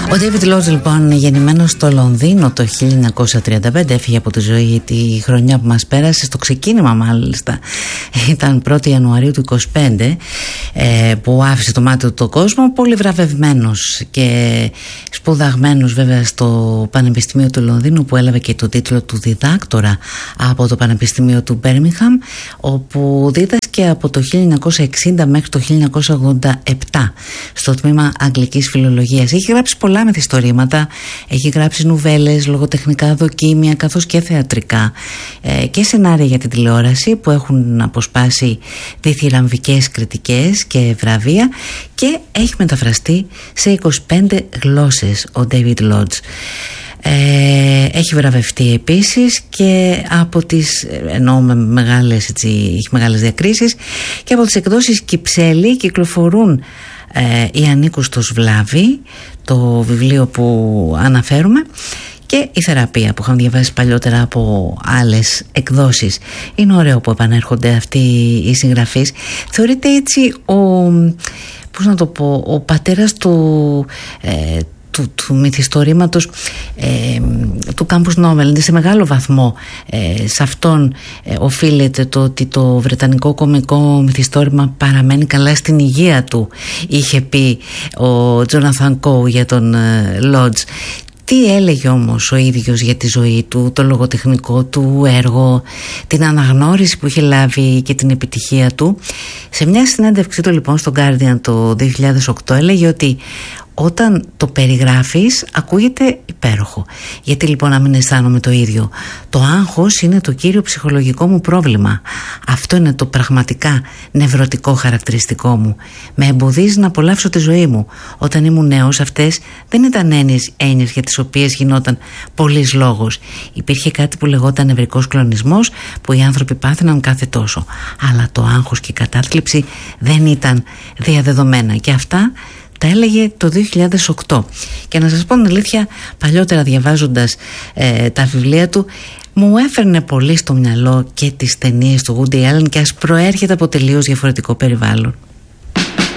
Ο David Lodge, λοιπόν, γεννημένος στο Λονδίνο το 1935, έφυγε από τη ζωή τη χρονιά που μας πέρασε. Στο ξεκίνημα μάλιστα ήταν 1η Ιανουαρίου του 25, που άφησε το μάτι του τον κόσμο. Πολύ βραβευμένος και σπουδαγμένος βέβαια στο Πανεπιστήμιο του Λονδίνου, που έλαβε και το τίτλο του διδάκτορα από το Πανεπιστήμιο του Μπέρμιγχαμ, όπου δίδασκε από το 1960 μέχρι το 1987 στο τμήμα Αγγλικής Φιλολογίας. Έχει γράψει πολλά μυθιστορήματα, έχει γράψει νουβέλες, λογοτεχνικά δοκίμια, καθώς και θεατρικά και σενάρια για την τηλεόραση, που έχουν αποσπάσει διθυραμβικές κριτικές και βραβεία, και έχει μεταφραστεί σε 25 γλώσσες ο David Lodge. Έχει βραβευτεί επίσης και από τις, ενώ με μεγάλες, έχει μεγάλες διακρίσεις, και από τις εκδόσεις Κυψέλη κυκλοφορούν «Η Ανίκουστος Βλάβη», το βιβλίο που αναφέρουμε, και «Η Θεραπεία», που είχαμε διαβάσει παλιότερα από άλλες εκδόσεις. Είναι ωραίο που επανέρχονται αυτοί οι συγγραφείς. Θεωρείται έτσι ο πατέρας του μυθιστορήματος του Campus Novel. Σε μεγάλο βαθμό σε αυτόν οφείλεται το ότι το βρετανικό κωμικό μυθιστόρημα παραμένει καλά στην υγεία του, είχε πει ο Jonathan Coe για τον Lodge. Τι έλεγε όμως ο ίδιος για τη ζωή του, το λογοτεχνικό του έργο, την αναγνώριση που είχε λάβει και την επιτυχία του? Σε μια συνέντευξή του, λοιπόν, στο Guardian το 2008, έλεγε ότι όταν το περιγράφεις ακούγεται υπέροχο. Γιατί λοιπόν να μην αισθάνομαι το ίδιο? Το άγχος είναι το κύριο ψυχολογικό μου πρόβλημα. Αυτό είναι το πραγματικά νευρωτικό χαρακτηριστικό μου. Με εμποδίζει να απολαύσω τη ζωή μου. Όταν ήμουν νέος, αυτές δεν ήταν έννοιες για τις οποίες γινόταν πολλής λόγος. Υπήρχε κάτι που λεγόταν νευρικός κλονισμός, που οι άνθρωποι πάθαιναν κάθε τόσο. Αλλά το άγχος και η κατάθλιψη δεν ήταν διαδεδομένα. Και αυτά τα έλεγε το 2008. Και να σας πω την αλήθεια, παλιότερα διαβάζοντας τα βιβλία του, μου έφερνε πολύ στο μυαλό και τις ταινίες του Woody Allen, και ας προέρχεται από τελείως διαφορετικό περιβάλλον.